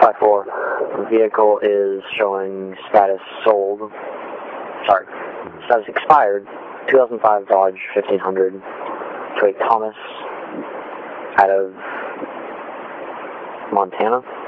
4x4. The vehicle is showing status sold. Sorry, status expired. 2005 Dodge 1500 to a Thomas out of Montana.